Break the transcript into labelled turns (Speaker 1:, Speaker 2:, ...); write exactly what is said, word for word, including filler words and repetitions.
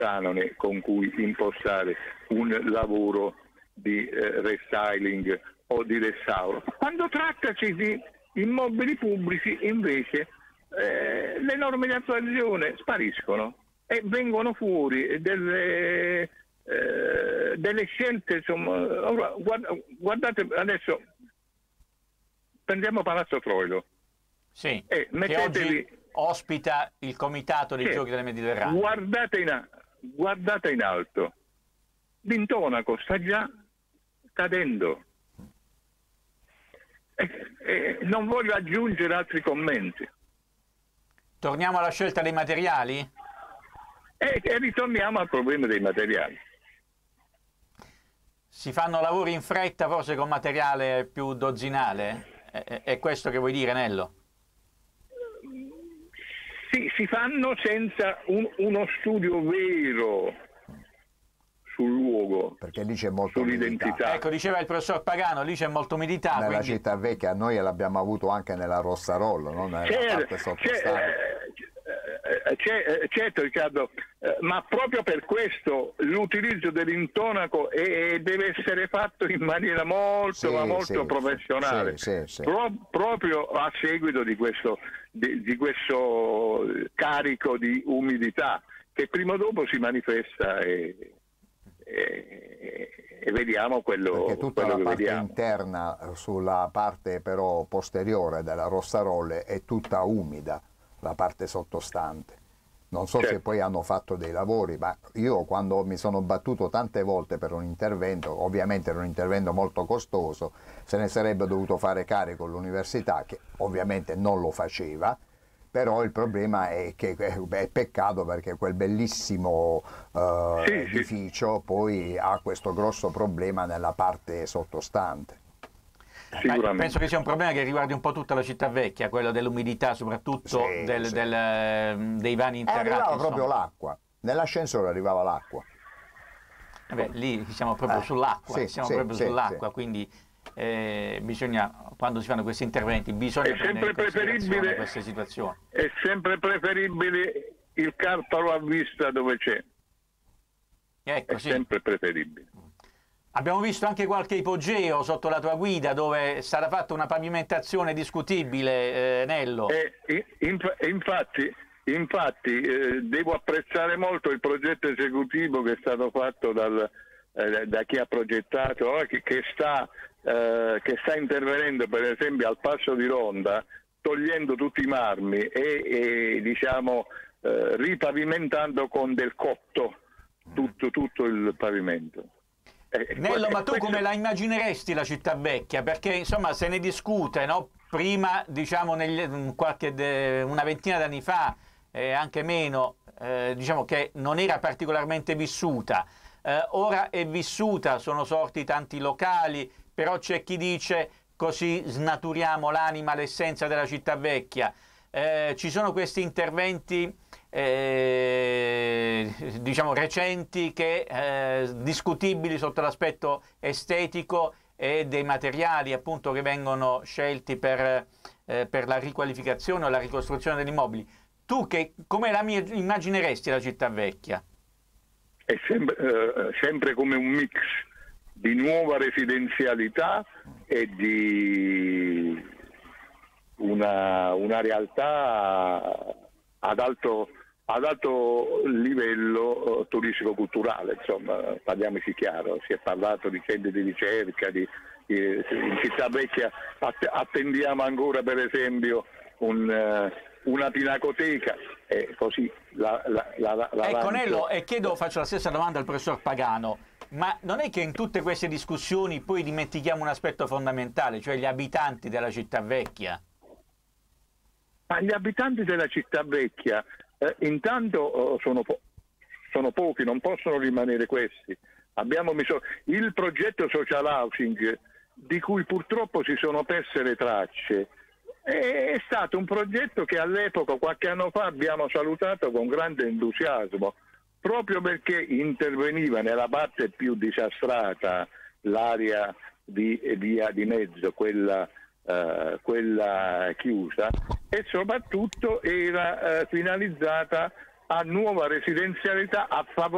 Speaker 1: canone con cui impostare un lavoro di eh, restyling o di restauro. Quando trattasi di immobili pubblici invece eh, le norme di attuazione spariscono e vengono fuori delle, eh, delle scelte, insomma. Guardate adesso, prendiamo Palazzo Troilo.
Speaker 2: Sì,
Speaker 1: e
Speaker 2: mettetevi... che oggi ospita il comitato dei Giochi del Mediterraneo.
Speaker 1: Guardate in, guardate in alto, l'intonaco sta già cadendo. E, e non voglio aggiungere altri commenti.
Speaker 2: Torniamo alla scelta dei materiali?
Speaker 1: E, e ritorniamo al problema dei materiali.
Speaker 2: Si fanno lavori in fretta, forse con materiale più dozzinale? È, è questo che vuoi dire, Nello?
Speaker 1: Sì, si fanno senza un, uno studio vero sul luogo,
Speaker 3: perché lì c'è molta
Speaker 1: sull'identità.
Speaker 3: Umidità.
Speaker 2: Ecco, diceva il professor Pagano, lì c'è molta umidità.
Speaker 3: Nella
Speaker 2: quindi...
Speaker 3: città vecchia, noi l'abbiamo avuto anche nella Rossarollo, non nella
Speaker 1: c'è,
Speaker 3: parte sottostante.
Speaker 1: C'è, certo Riccardo, eh, ma proprio per questo l'utilizzo dell'intonaco è, deve essere fatto in maniera molto,
Speaker 3: sì,
Speaker 1: ma molto
Speaker 3: sì,
Speaker 1: professionale,
Speaker 3: sì, sì, sì.
Speaker 1: Pro, proprio a seguito di questo, di, di questo carico di umidità che prima o dopo si manifesta e, e, e vediamo quello,
Speaker 3: perché tutta
Speaker 1: quello
Speaker 3: la
Speaker 1: che
Speaker 3: parte
Speaker 1: vediamo.
Speaker 3: interna sulla parte però posteriore della Rossarolle è tutta umida, la parte sottostante. Non so
Speaker 1: certo.
Speaker 3: se poi hanno fatto dei lavori, ma io quando mi sono battuto tante volte per un intervento, ovviamente era un intervento molto costoso, se ne sarebbe dovuto fare carico l'università, che ovviamente non lo faceva, però il problema è che è peccato perché quel bellissimo eh,
Speaker 1: sì,
Speaker 3: edificio sì. poi ha questo grosso problema nella parte sottostante.
Speaker 1: Sicuramente.
Speaker 2: Penso che sia un problema che riguardi un po' tutta la città vecchia, quello dell'umidità, soprattutto
Speaker 3: sì,
Speaker 2: del,
Speaker 3: sì.
Speaker 2: Del, dei vani interrati.
Speaker 3: E arrivava
Speaker 2: insomma.
Speaker 3: proprio l'acqua, nell'ascensore arrivava l'acqua.
Speaker 2: Vabbè, lì siamo proprio
Speaker 3: eh,
Speaker 2: sull'acqua,
Speaker 3: sì,
Speaker 2: siamo
Speaker 3: sì,
Speaker 2: proprio
Speaker 3: sì,
Speaker 2: sull'acqua,
Speaker 3: sì.
Speaker 2: quindi eh, bisogna, quando si fanno questi interventi, bisogna
Speaker 1: è
Speaker 2: prendere in considerazione queste situazioni.
Speaker 1: È sempre preferibile il carpalo a vista dove c'è.
Speaker 2: Ecco,
Speaker 1: è
Speaker 2: sì.
Speaker 1: sempre preferibile.
Speaker 2: Abbiamo visto anche qualche ipogeo sotto la tua guida dove è stata fatta una pavimentazione discutibile, eh, Nello.
Speaker 1: E, inf infatti, infatti eh, devo apprezzare molto il progetto esecutivo che è stato fatto dal, eh, da chi ha progettato, eh, che, che, sta, eh, che sta intervenendo per esempio al Passo di Ronda, togliendo tutti i marmi e, e diciamo eh, ripavimentando con del cotto tutto, tutto il pavimento.
Speaker 2: Eh, Nello, ma tu come la immagineresti la città vecchia? Perché insomma se ne discute, no? Prima, diciamo, negli, qualche de, una ventina d'anni fa, eh, anche meno, eh, diciamo che non era particolarmente vissuta. Eh, ora è vissuta, sono sorti tanti locali, però c'è chi dice così snaturiamo l'anima, l'essenza della città vecchia. Eh, ci sono questi interventi eh, diciamo recenti che eh, discutibili sotto l'aspetto estetico e dei materiali appunto che vengono scelti per, eh, per la riqualificazione o la ricostruzione degli immobili. Tu che, come la mia, immagineresti la città vecchia?
Speaker 1: È sempre, eh, sempre come un mix di nuova residenzialità e di una, una realtà ad alto, ad alto livello turistico culturale, insomma, parliamoci chiaro, si è parlato di centri di ricerca, di, di, in città vecchia attendiamo ancora per esempio un, uh, una pinacoteca e così la, la, la, la
Speaker 2: ecco Nello, e chiedo, faccio la stessa domanda al professor Pagano, ma non è che in tutte queste discussioni poi dimentichiamo un aspetto fondamentale, cioè gli abitanti della città vecchia?
Speaker 1: Ma gli abitanti della città vecchia eh, intanto oh, sono, po sono pochi, non possono rimanere questi. Abbiamo messo il progetto social housing di cui purtroppo si sono perse le tracce. È stato un progetto che all'epoca, qualche anno fa, abbiamo salutato con grande entusiasmo, proprio perché interveniva nella parte più disastrata, l'area di via di mezzo, quella, uh, quella chiusa, e soprattutto era uh, finalizzata a nuova residenzialità a favore